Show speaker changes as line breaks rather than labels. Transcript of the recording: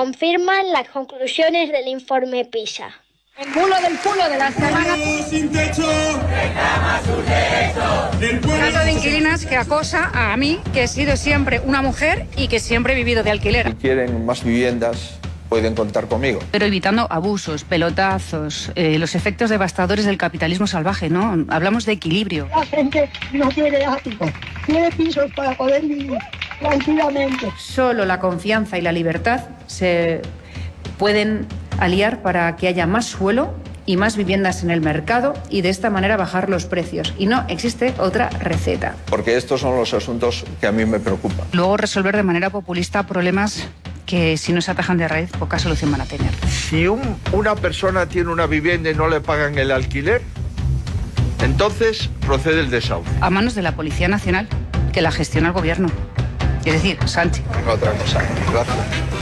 confirman las conclusiones del informe PISA.
El bulo del culo de la semana.
Sin techo, reclama sus derechos.
Trato de inquilinas que acosa a mí, que he sido siempre una mujer y que siempre he vivido de alquiler.
Si quieren más viviendas, pueden contar conmigo.
Pero evitando abusos, pelotazos, los efectos devastadores del capitalismo salvaje, ¿no? Hablamos de equilibrio.
La gente no tiene áticos, tiene pisos para poder vivir tranquilamente.
Solo la confianza y la libertad se pueden aliar para que haya más suelo y más viviendas en el mercado y de esta manera bajar los precios. Y no existe otra receta.
Porque estos son los asuntos que a mí me preocupan.
Luego resolver de manera populista problemas que si no se atajan de raíz poca solución van a tener.
Si una persona tiene una vivienda y no le pagan el alquiler, entonces procede el desahucio.
A manos de la Policía Nacional, que la gestiona el gobierno. Es decir, Sánchez.
Otra cosa. Gracias.